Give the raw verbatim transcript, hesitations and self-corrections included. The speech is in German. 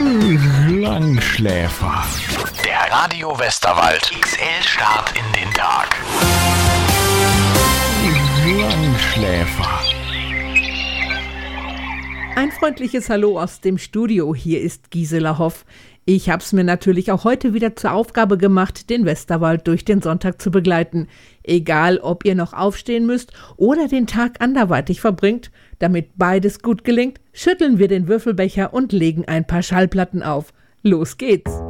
Langschläfer. Der Radio Westerwald X L-Start in den Tag. Langschläfer. Ein freundliches Hallo aus dem Studio, hier ist Gisela Hoff. Ich habe es mir natürlich auch heute wieder zur Aufgabe gemacht, den Westerwald durch den Sonntag zu begleiten. Egal, ob ihr noch aufstehen müsst oder den Tag anderweitig verbringt, damit beides gut gelingt, schütteln wir den Würfelbecher und legen ein paar Schallplatten auf. Los geht's!